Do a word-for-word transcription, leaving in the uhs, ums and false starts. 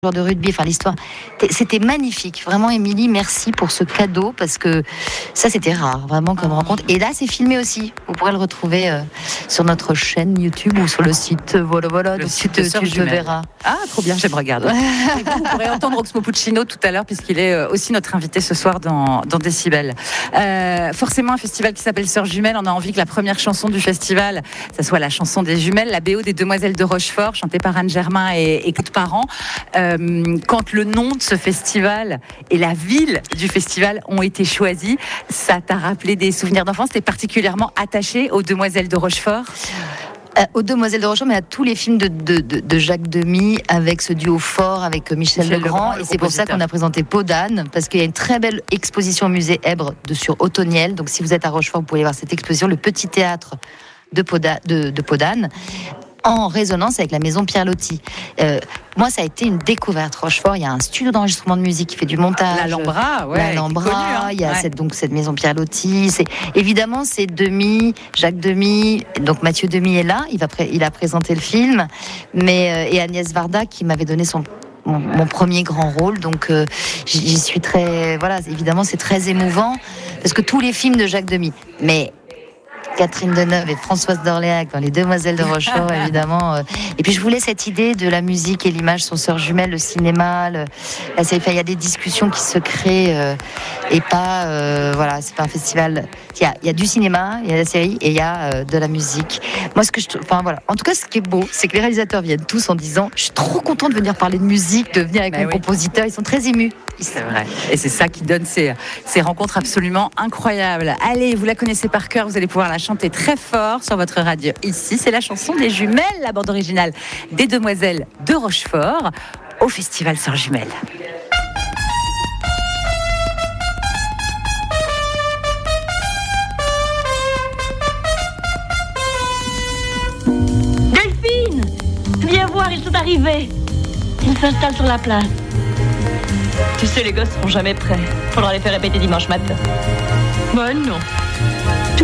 joueur de rugby, enfin l'histoire, c'était magnifique. Vraiment, Émilie, merci pour ce cadeau parce que ça, c'était rare, vraiment comme rencontre. Et là, c'est filmé aussi. Vous pourrez le retrouver euh, sur notre chaîne YouTube ou sur le site. Euh, voilà, voilà. Le donc site tu, de te, tu le verras. Ah, trop bien, j'aime regarder. Et vous, vous pourrez entendre Oxmo Puccino tout à l'heure puisqu'il est euh, aussi notre invité ce soir dans, dans Décibel. Euh, forcément, un festival qui s'appelle Sœurs Jumelles. On a envie que la première chanson du festival, ça soit la chanson des jumelles, la B O des Demoiselles de Rochefort, chantée par Anne Germain et, et Claude Parent. Euh, quand le nom de ce festival et la ville du festival ont été choisis, ça t'a rappelé des souvenirs d'enfance? T'es particulièrement attaché aux Demoiselles de Rochefort? Euh, aux Demoiselles de Rochefort, mais à tous les films de, de, de, de Jacques Demy, avec ce duo fort, avec Michel, Michel Legrand. Legrand et c'est pour ça qu'on a présenté Peau d'âne, parce qu'il y a une très belle exposition au musée Èbre de, sur Ottoniel. Donc si vous êtes à Rochefort, vous pouvez voir cette exposition, le petit théâtre de Peau d'âne. De, de Peau d'âne en résonance avec la maison Pierre Loti. Euh, moi, ça a été une découverte. Rochefort, il y a un studio d'enregistrement de musique qui fait du montage. L'Alhambra, ouais. L'Alhambra, connu, hein. il y a ouais. cette, donc cette maison Pierre Loti. C'est, évidemment, c'est Demy, Jacques Demy. Donc Mathieu Demy est là. Il va, pré- il a présenté le film, mais euh, et Agnès Varda qui m'avait donné son Mon, mon premier grand rôle, donc euh, j'y suis très, voilà, évidemment c'est très émouvant parce que tous les films de Jacques Demy, mais Catherine Deneuve et Françoise d'Orléac dans Les Demoiselles de Rochefort, évidemment. Euh, et puis je voulais cette idée de la musique et l'image sont sœurs jumelles, le cinéma, le, la série. Il y a des discussions qui se créent euh, et pas, euh, voilà, c'est pas un festival. Il y a, il y a du cinéma, il y a la série et il y a euh, de la musique. Moi, ce que je, enfin voilà. En tout cas, ce qui est beau, c'est que les réalisateurs viennent tous en disant, je suis trop content de venir parler de musique, de venir avec mon oui. compositeur. Ils sont très émus. C'est vrai. Et c'est ça qui donne ces, ces rencontres absolument incroyables. Allez, vous la connaissez par cœur, vous allez pouvoir la chanter très fort sur votre radio. Ici, c'est la chanson des jumelles, la bande originale des Demoiselles de Rochefort au Festival Sœurs Jumelles. Delphine, viens voir, ils sont arrivés. Ils s'installent sur la place. Tu sais, les gosses seront jamais prêts. Faudra les faire répéter dimanche matin. Bah non. Tu crois ?